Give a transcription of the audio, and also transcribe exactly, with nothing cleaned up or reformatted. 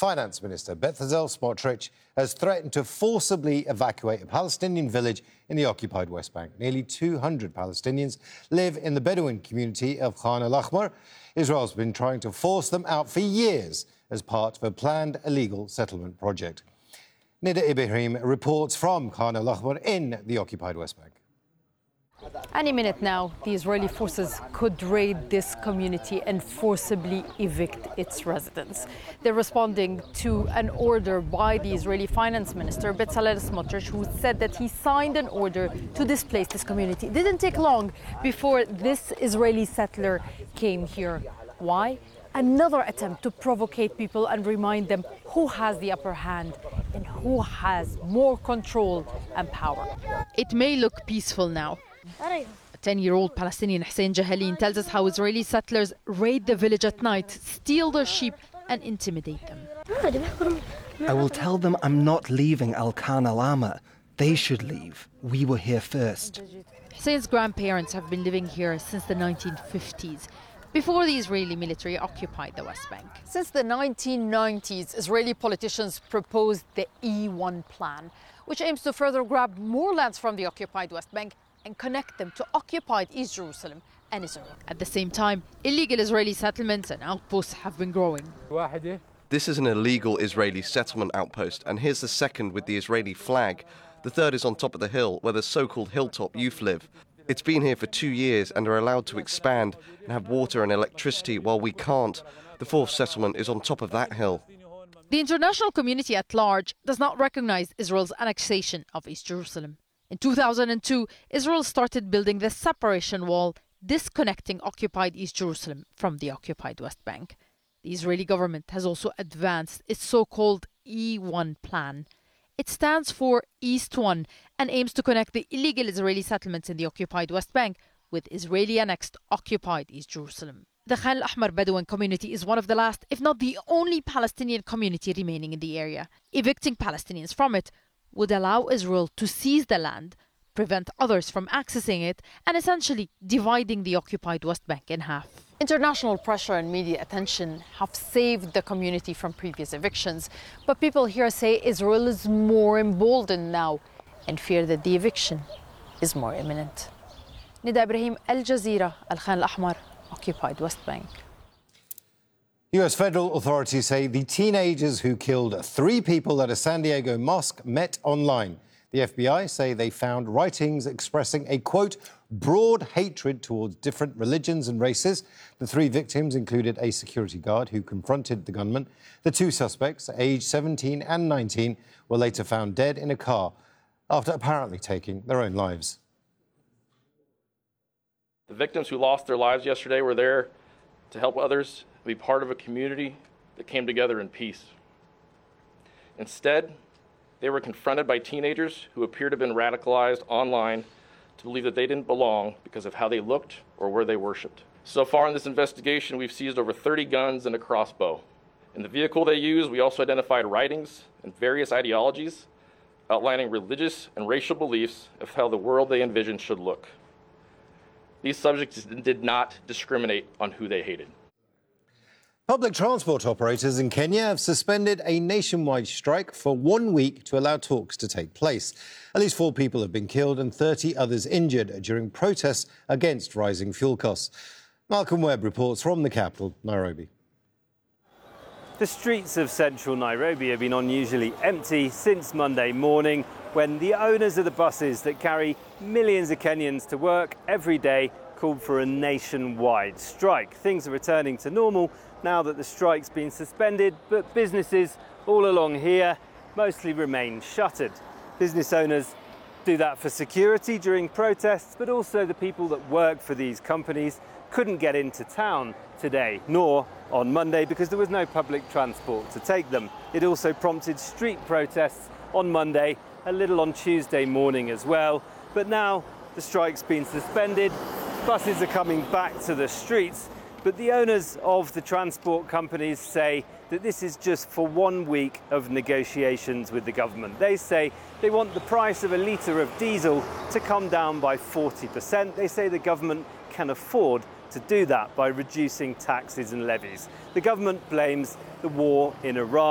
Finance Minister Bezalel Smotrich has threatened to forcibly evacuate a Palestinian village in the occupied West Bank. Nearly two hundred Palestinians live in the Bedouin community of Khan al-Ahmar. Israel's been trying to force them out for years as part of a planned illegal settlement project. Nida Ibrahim reports from Khan al-Ahmar in the occupied West Bank. Any minute now, the Israeli forces could raid this community and forcibly evict its residents. They're responding to an order by the Israeli Finance Minister, Bezalel Smotrich, who said that he signed an order to displace this community. It didn't take long before this Israeli settler came here. Why? Another attempt to provocate people and remind them who has the upper hand and who has more control and power. It may look peaceful now. A ten-year-old Palestinian, Hussein Jahalin, tells us how Israeli settlers raid the village at night, steal their sheep and intimidate them. I will tell them I'm not leaving Al-Khan al-Ahmar. They should leave. We were here first. Hussein's grandparents have been living here since the nineteen fifties, before the Israeli military occupied the West Bank. Since the nineteen nineties, Israeli politicians proposed the E one plan, which aims to further grab more lands from the occupied West Bank and connect them to occupied East Jerusalem and Israel. At the same time, illegal Israeli settlements and outposts have been growing. This is an illegal Israeli settlement outpost, and here's the second with the Israeli flag. The third is on top of the hill, where the so-called hilltop youth live. It's been here for two years and are allowed to expand and have water and electricity while we can't. The fourth settlement is on top of that hill. The international community at large does not recognize Israel's annexation of East Jerusalem. In two thousand two, Israel started building the separation wall, disconnecting occupied East Jerusalem from the occupied West Bank. The Israeli government has also advanced its so-called E one plan. It stands for East One and aims to connect the illegal Israeli settlements in the occupied West Bank with Israeli-annexed occupied East Jerusalem. The Khan al-Ahmar Bedouin community is one of the last, if not the only, Palestinian community remaining in the area. Evicting Palestinians from it would allow Israel to seize the land, prevent others from accessing it, and essentially dividing the occupied West Bank in half. International pressure and media attention have saved the community from previous evictions, but people here say Israel is more emboldened now and fear that the eviction is more imminent. Nida Ibrahim, Al Jazeera, Al Khan al-Ahmar, occupied West Bank. U S federal authorities say the teenagers who killed three people at a San Diego mosque met online. The F B I say they found writings expressing a, quote, broad hatred towards different religions and races. The three victims included a security guard who confronted the gunman. The two suspects, aged seventeen and nineteen, were later found dead in a car after apparently taking their own lives. The victims who lost their lives yesterday were there to help others be part of a community that came together in peace. Instead, they were confronted by teenagers who appear to have been radicalized online to believe that they didn't belong because of how they looked or where they worshiped. So far in this investigation, we've seized over thirty guns and a crossbow. In the vehicle they used, we also identified writings and various ideologies outlining religious and racial beliefs of how the world they envisioned should look. These subjects did not discriminate on who they hated. Public transport operators in Kenya have suspended a nationwide strike for one week to allow talks to take place. At least four people have been killed and thirty others injured during protests against rising fuel costs. Malcolm Webb reports from the capital, Nairobi. The streets of central Nairobi have been unusually empty since Monday morning, when the owners of the buses that carry millions of Kenyans to work every day called for a nationwide strike. Things are returning to normal now that the strike's been suspended, but businesses all along here mostly remain shuttered. Business owners do that for security during protests, but also the people that work for these companies couldn't get into town today, nor on Monday, because there was no public transport to take them. It also prompted street protests on Monday, a little on Tuesday morning as well. But now the strike's been suspended, buses are coming back to the streets, but the owners of the transport companies say that this is just for one week of negotiations with the government. They say they want the price of a litre of diesel to come down by forty percent. They say the government can afford to do that by reducing taxes and levies. The government blames the war in Iran.